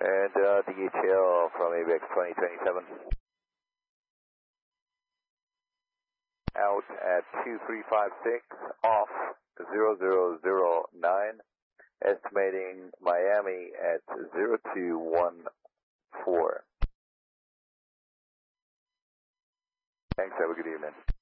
And DHL from ABX 2027. Out at 2356, off 0009, estimating Miami at 0214. Thanks, have a good evening.